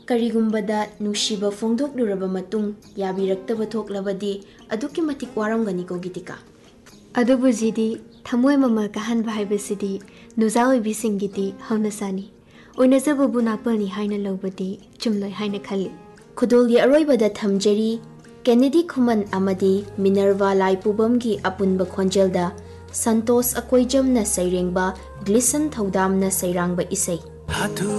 करिगुम्बदा नुसिबा फोंदोक्लुरबा मतुंग याबिरक्तबा थोक्लबदी अदुक्कि मतिक वारमगनिको गितिका अदुबु जिदी थमोय ममल काहनबा हाइबसिदी नुजाओइबिसिंगिदी हौनसानी ओइनजबबु नापलनि हाइना लौबदी चुमलोय हाइना खल्ली खुदोलगी अरोइबदा थमजरी Kennedy खुमन अमदी Minerva लाइपुबमगी अपुनबा खोंजेलदा संतोष अकोइजमना सैरेंगबा glisten थौदामना सैरांगबा इसै